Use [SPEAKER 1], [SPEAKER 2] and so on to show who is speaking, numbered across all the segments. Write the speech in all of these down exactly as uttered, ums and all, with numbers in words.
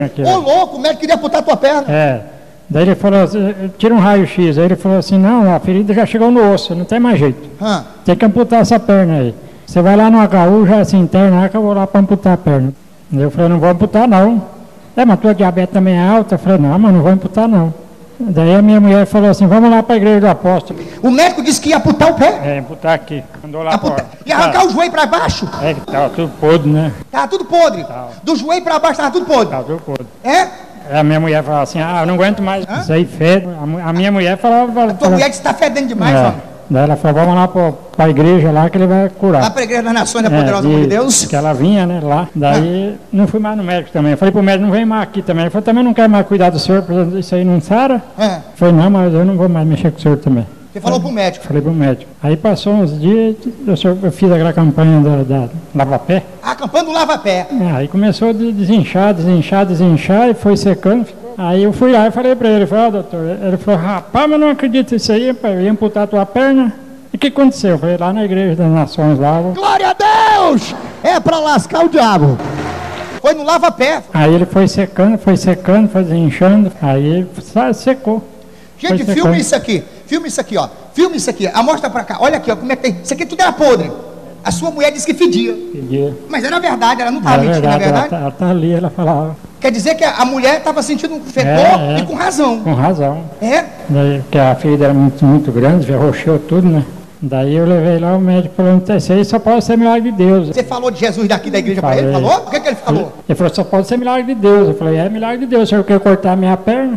[SPEAKER 1] Ô louco, o médico queria amputar a tua perna.
[SPEAKER 2] É. Daí ele falou assim, tira um raio-x. Aí ele falou assim, não, a ferida já chegou no osso, não tem mais jeito.
[SPEAKER 1] Hã?
[SPEAKER 2] Tem que amputar essa perna aí. Você vai lá no H U, já se interna, que eu vou lá para amputar a perna. Daí eu falei, não vou amputar não. É, mas tua diabetes também é alta? Eu falei, não, mas não vou amputar não. Daí a minha mulher falou assim, vamos lá para a igreja do apóstolo.
[SPEAKER 1] O médico disse que ia amputar o pé?
[SPEAKER 2] É, amputar aqui. Andou lá
[SPEAKER 1] Amputa...
[SPEAKER 2] fora.
[SPEAKER 1] E arrancar o joelho para baixo?
[SPEAKER 2] É, que tava tudo podre, né?
[SPEAKER 1] Tava tudo podre.
[SPEAKER 2] Tava.
[SPEAKER 1] Do joelho para baixo tava tudo podre.
[SPEAKER 2] Tava tudo podre.
[SPEAKER 1] É?
[SPEAKER 2] A minha mulher falava assim, ah, eu não aguento mais.
[SPEAKER 1] Hã?
[SPEAKER 2] Isso aí fede. A, a minha mulher falava... falava
[SPEAKER 1] A tua mulher disse que tá fedendo demais,
[SPEAKER 2] é.
[SPEAKER 1] homem.
[SPEAKER 2] Daí ela falou, vamos lá para a igreja lá que ele vai curar.
[SPEAKER 1] Lá para a igreja das nações, da
[SPEAKER 2] É,
[SPEAKER 1] poderosa mão de Deus.
[SPEAKER 2] Que ela vinha, né, lá. Daí ah. não fui mais no médico também. Eu falei pro médico, não vem mais aqui também. Ele falou, também não quero mais cuidar do senhor, porque isso aí não sara.
[SPEAKER 1] É.
[SPEAKER 2] Eu falei, não, mas eu não vou mais mexer com o senhor também.
[SPEAKER 1] Você falou pro médico?
[SPEAKER 2] Falei pro médico. Aí passou uns dias, eu, eu fiz aquela campanha da, da Lava-Pé.
[SPEAKER 1] A campanha do Lava-Pé.
[SPEAKER 2] É, aí começou a desinchar, desinchar, desinchar, e foi secando. Aí eu fui lá e falei pra ele, falei, ó, oh, doutor, ele falou, rapaz, mas não acredito nisso aí, pai, eu ia amputar a tua perna. E o que aconteceu? Eu falei, lá na igreja das nações lá.
[SPEAKER 1] Glória a Deus! É pra lascar o diabo. Foi no Lava-Pé.
[SPEAKER 2] Aí ele foi secando, foi secando, foi desinchando, aí sabe, secou.
[SPEAKER 1] Gente, filma isso aqui, filma isso aqui, ó. Filma isso aqui, ah, mostra pra cá, olha aqui, ó, como é que tem. Isso aqui tudo era podre. A sua mulher disse que fedia.
[SPEAKER 2] Fedia.
[SPEAKER 1] Mas era verdade, ela não estava mentindo,
[SPEAKER 2] verdade,
[SPEAKER 1] não é verdade?
[SPEAKER 2] Ela, ela tá ali, ela falava.
[SPEAKER 1] Quer dizer que a mulher estava sentindo um fedor
[SPEAKER 2] é, é,
[SPEAKER 1] e com razão.
[SPEAKER 2] Com razão.
[SPEAKER 1] É?
[SPEAKER 2] Daí, porque a ferida era muito, muito grande, arrochou tudo, né? Daí eu levei lá, o médico falou, isso aí só pode ser milagre de Deus.
[SPEAKER 1] Você falou de Jesus daqui da igreja para ele? Falou? O que, que ele falou?
[SPEAKER 2] Ele, ele falou, só pode ser milagre de Deus. Eu falei, é milagre de Deus, o senhor quer cortar a minha perna?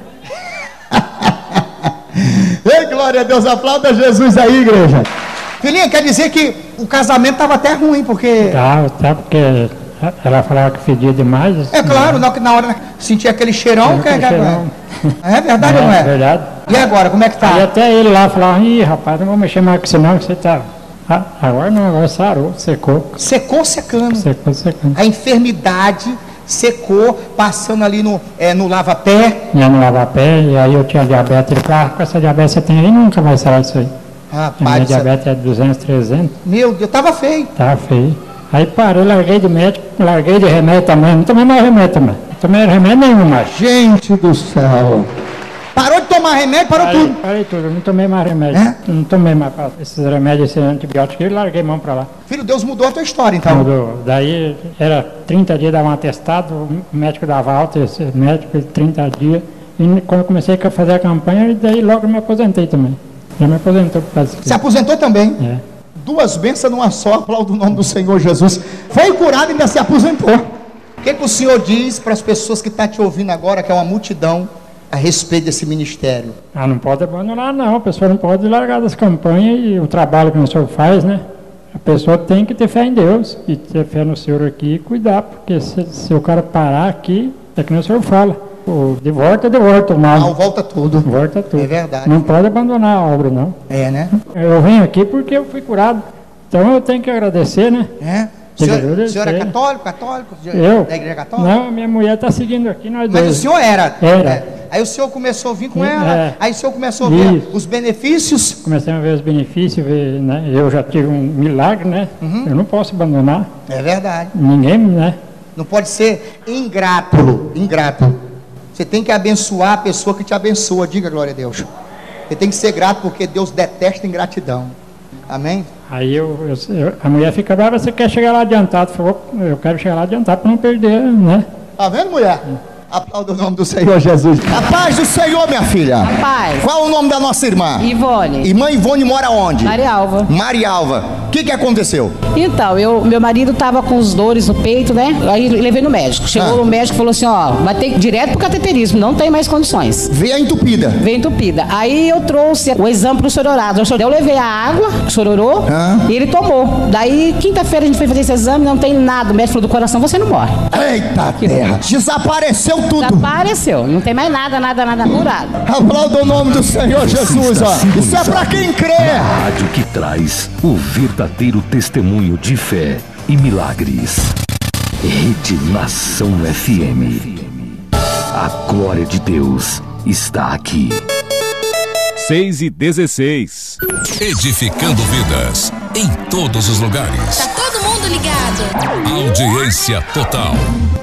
[SPEAKER 1] Ei, glória a Deus, aplauda Jesus aí, igreja. Filhinha, quer dizer que o casamento estava até ruim, porque...
[SPEAKER 2] Tá, tá, porque ela falava que fedia demais.
[SPEAKER 1] É claro, na, na hora sentia aquele cheirão, que,
[SPEAKER 2] aquele cheirão.
[SPEAKER 1] É verdade é, ou não é?
[SPEAKER 2] É verdade.
[SPEAKER 1] E agora, como é que tá?
[SPEAKER 2] E até ele lá falava, ih, rapaz, não vou mexer mais com você não, que você tá... Ah, agora não, agora sarou, secou.
[SPEAKER 1] Secou secando.
[SPEAKER 2] Secou secando.
[SPEAKER 1] A enfermidade secou, passando ali no, é, no lava-pé.
[SPEAKER 2] Ia no lava-pé, e aí eu tinha diabetes. Ele falou, ah, com essa diabetes você tem aí, nunca vai sarar isso aí.
[SPEAKER 1] Rapaz,
[SPEAKER 2] a minha diabetes é duzentos, trezentos.
[SPEAKER 1] Meu Deus, tava feio.
[SPEAKER 2] Tava feio. Aí parei, larguei de médico, larguei de remédio também, não tomei mais remédio também. Não tomei remédio nenhum mais.
[SPEAKER 1] Gente do céu. Parou de tomar remédio, parou
[SPEAKER 2] parei,
[SPEAKER 1] tudo.
[SPEAKER 2] Parei tudo, não tomei mais remédio. É? Não tomei mais esses remédios, esses antibióticos, eu larguei mão pra lá.
[SPEAKER 1] Filho, Deus mudou a tua história então.
[SPEAKER 2] Mudou. Daí era trinta dias, dava um atestado, o médico dava alta, esse médico, trinta dias. E quando eu comecei a fazer a campanha, daí logo me aposentei também. Já me aposentou por causa disso.
[SPEAKER 1] Se aposentou também?
[SPEAKER 2] É.
[SPEAKER 1] Duas bênçãos numa só, aplaudo o nome do Senhor Jesus. Foi curado e ainda se aposentou. O que, que o Senhor diz para as pessoas que estão te ouvindo agora, que é uma multidão, a respeito desse ministério?
[SPEAKER 2] Ah, não pode abandonar não, a pessoa não pode largar das campanhas e o trabalho que o senhor faz, né? A pessoa tem que ter fé em Deus e ter fé no Senhor aqui e cuidar, porque se, se o cara parar aqui, é que nem o senhor fala, o de volta, de volta o mal.
[SPEAKER 1] Ah, volta tudo.
[SPEAKER 2] Volta tudo.
[SPEAKER 1] É verdade.
[SPEAKER 2] Não pode abandonar a obra, não.
[SPEAKER 1] É, né?
[SPEAKER 2] Eu venho aqui porque eu fui curado, então eu tenho que agradecer, né?
[SPEAKER 1] É. O senhor, o senhor é católico, católico?
[SPEAKER 2] Eu?
[SPEAKER 1] Da igreja católica?
[SPEAKER 2] Não, minha mulher está seguindo aqui, nós
[SPEAKER 1] Mas
[SPEAKER 2] dois.
[SPEAKER 1] o senhor era?
[SPEAKER 2] Era.
[SPEAKER 1] É. Aí o senhor começou a vir com
[SPEAKER 2] É.
[SPEAKER 1] ela, aí o senhor começou a ver
[SPEAKER 2] Isso.
[SPEAKER 1] os benefícios.
[SPEAKER 2] Comecei a ver os benefícios, ver, né? Eu já tive um milagre, né?
[SPEAKER 1] Uhum.
[SPEAKER 2] Eu não posso abandonar.
[SPEAKER 1] É verdade.
[SPEAKER 2] Ninguém, né?
[SPEAKER 1] Não pode ser ingrato, ingrato. Você tem que abençoar a pessoa que te abençoa, diga glória a Deus. Você tem que ser grato porque Deus detesta ingratidão. Amém?
[SPEAKER 2] Aí eu, eu, eu, a mulher fica brava, você quer chegar lá adiantado? Falou, eu quero chegar lá adiantado para não perder, né?
[SPEAKER 1] Tá vendo, mulher? Aplauda o nome do Senhor Jesus. A paz do Senhor, minha filha.
[SPEAKER 3] A paz.
[SPEAKER 1] Qual o nome da nossa irmã?
[SPEAKER 3] Ivone.
[SPEAKER 1] Irmã Ivone mora onde?
[SPEAKER 3] Marialva.
[SPEAKER 1] Marialva. O que que aconteceu?
[SPEAKER 3] Então, eu, meu marido tava com os dores no peito, né? Aí levei no médico. Chegou
[SPEAKER 1] Ah.
[SPEAKER 3] o médico e falou assim, ó, vai ter que ir direto pro cateterismo, não tem mais condições.
[SPEAKER 1] Veio a entupida.
[SPEAKER 3] Veio entupida. Aí eu trouxe o exame pro sororado. Eu levei a água, sororou,
[SPEAKER 1] Ah.
[SPEAKER 3] e ele tomou. Daí, quinta-feira a gente foi fazer esse exame, não tem nada. O médico falou, do coração você não morre.
[SPEAKER 1] Eita terra. Desapareceu tudo.
[SPEAKER 3] Desapareceu. Não tem mais nada, nada, nada curado.
[SPEAKER 1] Aplauda o nome do Senhor Jesus, ó. Isso é pra quem crê.
[SPEAKER 4] A rádio que traz o verdadeiro testemunho de fé e milagres. Rede Nação F M. A glória de Deus está aqui.
[SPEAKER 5] seis e dezesseis. Edificando vidas em todos os lugares.
[SPEAKER 6] Tá todo mundo ligado?
[SPEAKER 5] Audiência total.